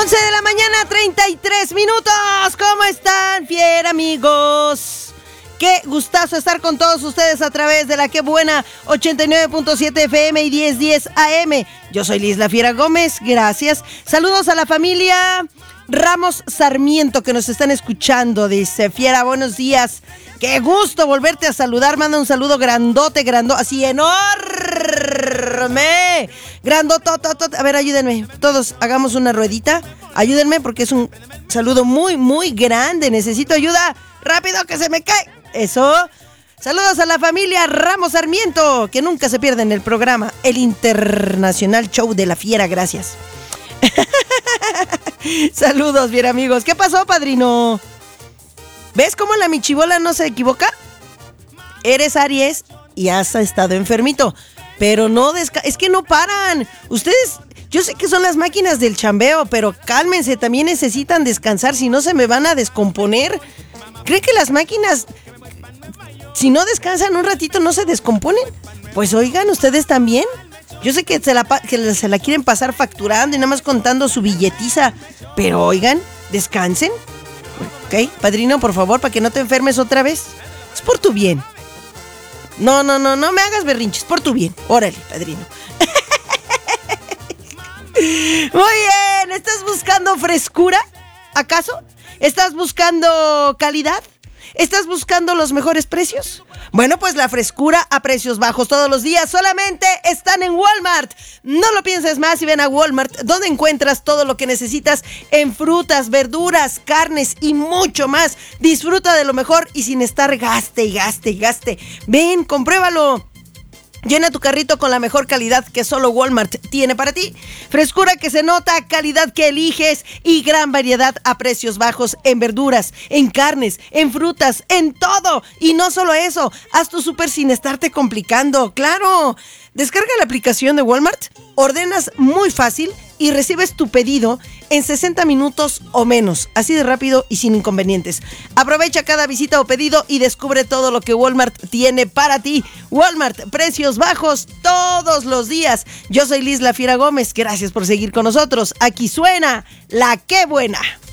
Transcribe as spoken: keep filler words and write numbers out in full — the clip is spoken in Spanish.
once de la mañana, treinta y tres minutos. ¿Cómo están, fiera amigos? Qué gustazo estar con todos ustedes a través de la Qué Buena ochenta y nueve punto siete F M y diez diez A M. Yo soy Liz La Fiera Gómez, gracias. Saludos a la familia Ramos Sarmiento que nos están escuchando. Dice Fiera, buenos días. Qué gusto volverte a saludar. Manda un saludo grandote, grandote, así enorme. Grandotototot. A ver, ayúdenme. Todos hagamos una ruedita. Ayúdenme porque es un saludo muy, muy grande. Necesito ayuda. Rápido que se me cae. Eso. Saludos a la familia Ramos Sarmiento, que nunca se pierde en el programa El Internacional Show de la Fiera. Gracias. Saludos, bien amigos. ¿Qué pasó, padrino? ¿Ves cómo la michibola no se equivoca? Eres Aries y has estado enfermito, pero no desca- es que no paran. Ustedes, yo sé que son las máquinas del chambeo, pero cálmense, también necesitan descansar, si no se me van a descomponer. ¿Cree que las máquinas, si no descansan un ratito, no se descomponen? Pues oigan, ustedes también. Yo sé que se la, que se la quieren pasar facturando y nada más contando su billetiza, pero oigan, descansen. ¿Ok? Padrino, por favor, para que no te enfermes otra vez. Es por tu bien. No, no, no, no me hagas berrinches, por tu bien. Órale, padrino. Muy bien, ¿estás buscando frescura? ¿Acaso? ¿Estás buscando calidad? ¿Estás buscando los mejores precios? Bueno, pues la frescura a precios bajos todos los días solamente están en Walmart. No lo pienses más y ven a Walmart, donde encuentras todo lo que necesitas en frutas, verduras, carnes y mucho más. Disfruta de lo mejor y sin estar gaste y gaste y gaste. Ven, compruébalo. Llena tu carrito con la mejor calidad que solo Walmart tiene para ti. Frescura que se nota, calidad que eliges y gran variedad a precios bajos en verduras, en carnes, en frutas, en todo. Y no solo eso, haz tu súper sin estarte complicando, claro. Descarga la aplicación de Walmart, ordenas muy fácil y recibes tu pedido en sesenta minutos o menos, así de rápido y sin inconvenientes. Aprovecha cada visita o pedido y descubre todo lo que Walmart tiene para ti. Walmart, precios bajos todos los días. Yo soy Liz La Fiera Gómez, gracias por seguir con nosotros. Aquí suena La Qué Buena.